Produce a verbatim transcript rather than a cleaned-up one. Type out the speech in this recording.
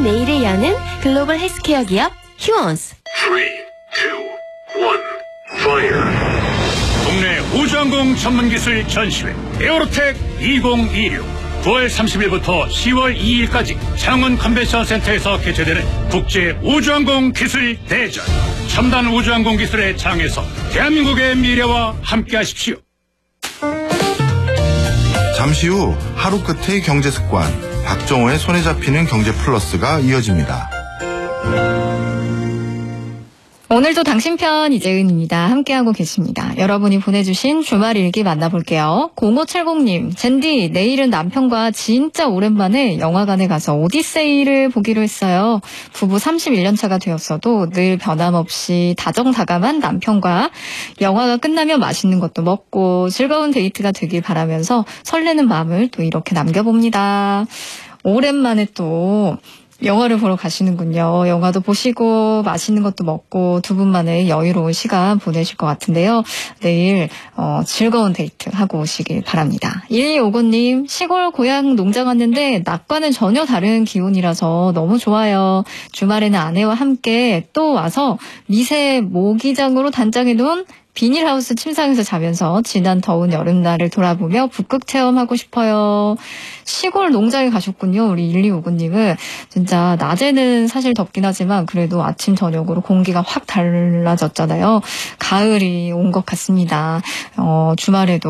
아름다운 내일을 여는 글로벌 헬스케어 기업 휴원스. 삼, 이, 일, fire. 국내 우주항공 전문기술 전시회 에어로텍 이천이십육 구월 삼십일부터 시월 이일까지 창원 컨벤션 센터에서 개최되는 국제 우주항공 기술 대전. 첨단 우주항공 기술의 장에서 대한민국의 미래와 함께하십시오. 잠시 후 하루 끝의 경제 습관 박정호의 손에 잡히는 경제 플러스가 이어집니다. 오늘도 당신 편 이재은입니다. 함께하고 계십니다. 여러분이 보내주신 주말 일기 만나볼게요. 공오칠공님, 젠디, 내일은 남편과 진짜 오랜만에 영화관에 가서 오디세이를 보기로 했어요. 부부 삼십일 년 차가 되었어도 늘 변함없이 다정다감한 남편과 영화가 끝나면 맛있는 것도 먹고 즐거운 데이트가 되길 바라면서 설레는 마음을 또 이렇게 남겨봅니다. 오랜만에 또 영화를 보러 가시는군요. 영화도 보시고 맛있는 것도 먹고 두 분만의 여유로운 시간 보내실 것 같은데요. 내일 어, 즐거운 데이트 하고 오시길 바랍니다. 일이오구님, 시골 고향 농장 왔는데 낮과는 전혀 다른 기온이라서 너무 좋아요. 주말에는 아내와 함께 또 와서 미세 모기장으로 단장해놓은 비닐하우스 침상에서 자면서 지난 더운 여름날을 돌아보며 북극 체험하고 싶어요. 시골 농장에 가셨군요. 우리 일이오구님은. 진짜 낮에는 사실 덥긴 하지만 그래도 아침 저녁으로 공기가 확 달라졌잖아요. 가을이 온 것 같습니다. 어, 주말에도